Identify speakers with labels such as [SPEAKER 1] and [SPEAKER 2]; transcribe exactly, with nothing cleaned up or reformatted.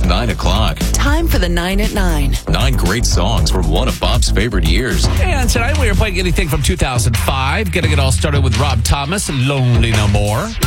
[SPEAKER 1] nine o'clock.
[SPEAKER 2] Time for the nine at nine.
[SPEAKER 1] Nine great songs from one of Bob's favorite years.
[SPEAKER 3] And tonight we are playing anything from two thousand five. Getting it all started with Rob Thomas, Lonely No More.